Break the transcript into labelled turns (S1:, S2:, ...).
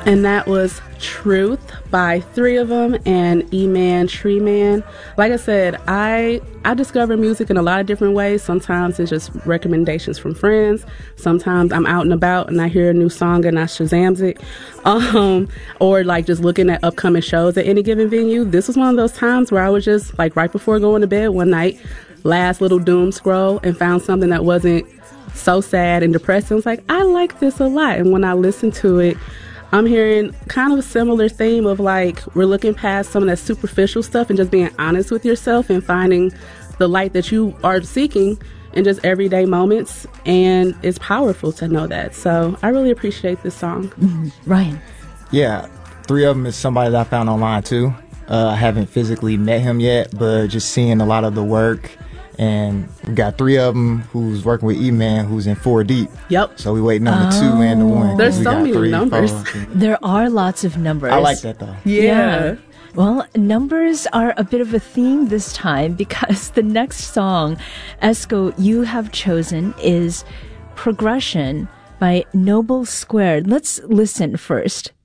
S1: And that was Truth by Three of Them and E-Man, Tree Man. Like I said, I discover music in a lot of different ways. Sometimes it's just recommendations from friends. Sometimes I'm out and about and I hear a new song and I Shazams it. Or like just looking at upcoming shows at any given venue. This was one of those times where I was just like right before going to bed one night, last little doom scroll, and found something that wasn't so sad and depressing. I was like, I like this a lot. And when I listened to it, I'm hearing kind of a similar theme of like we're looking past some of that superficial stuff and just being honest with yourself and finding the light that you are seeking in just everyday moments. And it's powerful to know that. So I really appreciate this song.
S2: Ryan.
S3: Yeah, Three of Them is somebody that I found online too. I haven't physically met him yet, but just seeing a lot of the work. And we got Three of Them who's working with E-Man, who's in 4 Deep.
S1: Yep.
S3: So we waiting on the 2 and the 1.
S1: There's so many numbers.
S2: There are lots of numbers.
S3: I like that though.
S1: Yeah.
S2: Well, numbers are a bit of a theme this time because the next song, Esco, you have chosen is Progression by Noble Squared. Let's listen first.